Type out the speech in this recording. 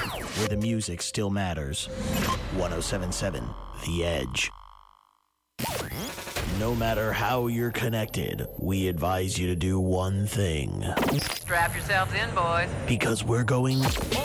where the music still matters. 107.7 The Edge. No matter how you're connected, we advise you to do one thing. Strap yourselves in, boys. Because we're going